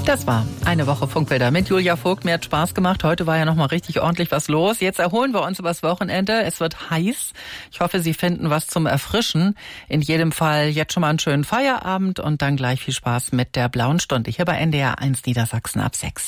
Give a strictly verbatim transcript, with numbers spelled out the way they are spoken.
Das war eine Woche Funkbilder mit Julia Vogt. Mir hat Spaß gemacht. Heute war ja noch mal richtig ordentlich was los. Jetzt erholen wir uns übers Wochenende. Es wird heiß. Ich hoffe, Sie finden was zum Erfrischen. In jedem Fall jetzt schon mal einen schönen Feierabend und dann gleich viel Spaß mit der Blauen Stunde hier bei N D R eins Niedersachsen ab sechs.